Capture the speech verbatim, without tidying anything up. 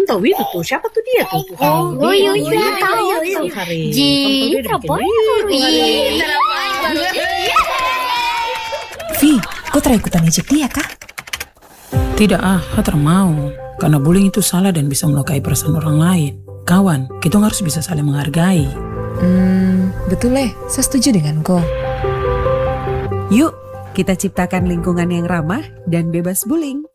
tahu itu tuh siapa tuh dia tuh? Oh, oh iya iya tahu. Ji, terapoi. Vi, kau terakhir ikutan ejek dia kah? Tidak ah, Hatra mau. Karena bullying itu salah dan bisa melukai perasaan orang lain. Kawan, kita harus bisa saling menghargai. Hmm, betul eh, saya setuju dengan kau. Yuk, kita ciptakan lingkungan yang ramah dan bebas bullying.